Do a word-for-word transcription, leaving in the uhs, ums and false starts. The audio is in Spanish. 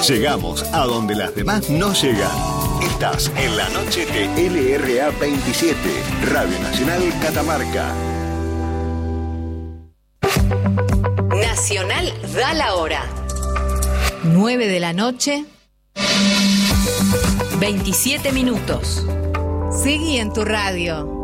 Llegamos a donde las demás no llegan. Estás en la noche de L R A veintisiete, Radio Nacional Catamarca. Nacional da la hora. nueve de la noche, veintisiete minutos. Seguí en tu radio.